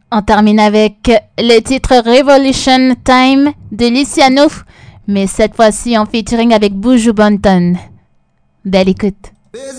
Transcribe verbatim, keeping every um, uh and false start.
On termine avec le titre Revolution Time de Luciano, mais cette fois-ci en featuring avec Buju Banton. Belle écoute.